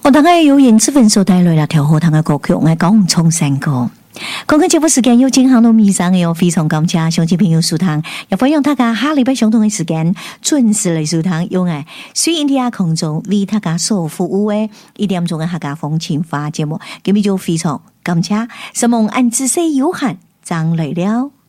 我大概有原子分所帶來了條好聽嘅歌曲，我講重新歌。講緊節目時間有進行到尾聲嘅，非常感謝鄉親朋友收聽，也歡迎大家下禮拜相同嘅時間準時嚟收聽，用愛水印地亞空中為大家所服務嘅1點鐘嘅客家風情話節目，今日就非常感謝，希望按知識有限，張來了。